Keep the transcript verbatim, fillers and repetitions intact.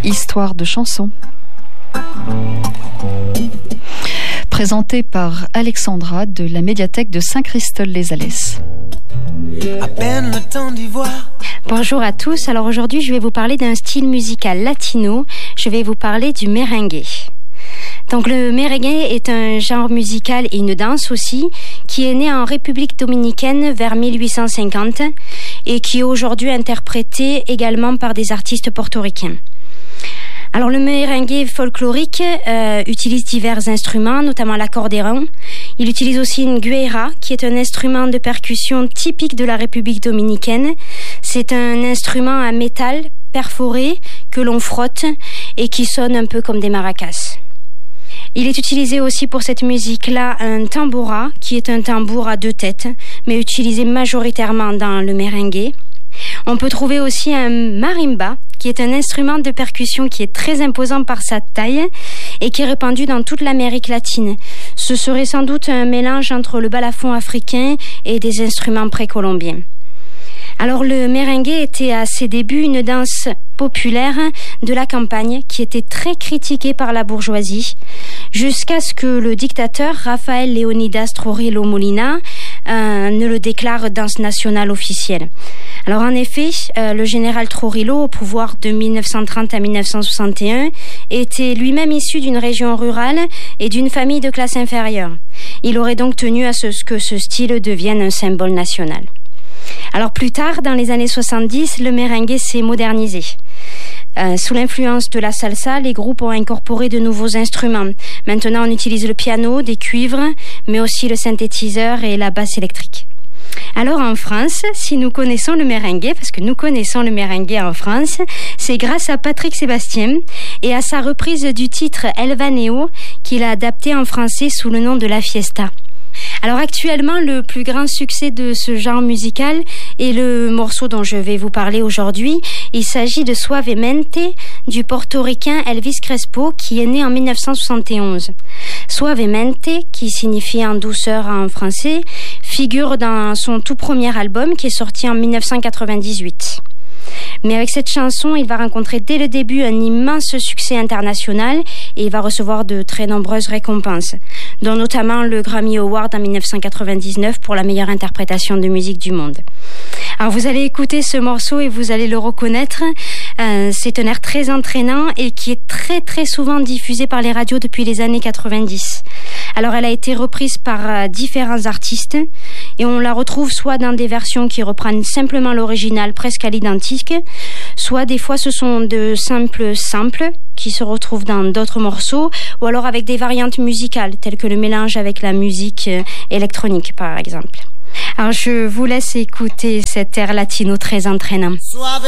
Histoire de chansons. Présenté par Alexandra de la médiathèque de Saint-Christol-les-Alès. À peine le temps d'y voir. Bonjour à tous, alors aujourd'hui je vais vous parler d'un style musical latino, je vais vous parler du merengue. Donc le merengue est un genre musical et une danse aussi qui est né en République dominicaine vers mille huit cent cinquante et qui est aujourd'hui interprété également par des artistes portoricains. Alors le merengue folklorique euh, utilise divers instruments, notamment l'accordéon. Il utilise aussi une gueira, qui est un instrument de percussion typique de la République dominicaine. C'est un instrument à métal perforé que l'on frotte et qui sonne un peu comme des maracas. Il est utilisé aussi pour cette musique-là un tamboura, qui est un tambour à deux têtes, mais utilisé majoritairement dans le merengue. On peut trouver aussi un marimba, qui est un instrument de percussion qui est très imposant par sa taille et qui est répandu dans toute l'Amérique latine. Ce serait sans doute un mélange entre le balafon africain et des instruments précolombiens. Alors le merengue était à ses débuts une danse populaire de la campagne qui était très critiquée par la bourgeoisie jusqu'à ce que le dictateur Rafael Leonidas Trujillo Molina euh, ne le déclare danse nationale officielle. Alors en effet, euh, le général Trujillo, au pouvoir de mille neuf cent trente à mille neuf cent soixante et un, était lui-même issu d'une région rurale et d'une famille de classe inférieure. Il aurait donc tenu à ce que ce style devienne un symbole national. Alors plus tard, dans les années soixante-dix, le merengue s'est modernisé. Euh, sous l'influence de la salsa, les groupes ont incorporé de nouveaux instruments. Maintenant, on utilise le piano, des cuivres, mais aussi le synthétiseur et la basse électrique. Alors en France, si nous connaissons le merengue, parce que nous connaissons le merengue en France, c'est grâce à Patrick Sébastien et à sa reprise du titre El Vaneo qu'il a adapté en français sous le nom de La Fiesta. Alors actuellement, le plus grand succès de ce genre musical est le morceau dont je vais vous parler aujourd'hui. Il s'agit de Suavemente du portoricain Elvis Crespo qui est né en mille neuf cent soixante et onze. Suavemente, qui signifie en douceur en français, figure dans son tout premier album qui est sorti en mille neuf cent quatre-vingt-dix-huit. Mais avec cette chanson, il va rencontrer dès le début un immense succès international et il va recevoir de très nombreuses récompenses, dont notamment le Grammy Award en mille neuf cent quatre-vingt-dix-neuf pour la meilleure interprétation de musique du monde. Alors vous allez écouter ce morceau et vous allez le reconnaître. Euh, c'est un air très entraînant et qui est très très souvent diffusé par les radios depuis les années quatre-vingt-dix. Alors elle a été reprise par euh, différents artistes et on la retrouve soit dans des versions qui reprennent simplement l'original presque à l'identique, soit des fois ce sont de simples samples qui se retrouvent dans d'autres morceaux, ou alors avec des variantes musicales telles que le mélange avec la musique euh, électronique par exemple. Alors je vous laisse écouter cet air latino très entraînant. Suave.